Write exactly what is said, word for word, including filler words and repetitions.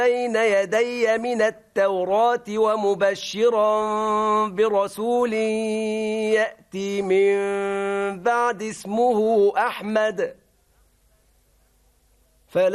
بين يدي من التوراة ومبشرا برسول يأتي من بعد اسمه أحمد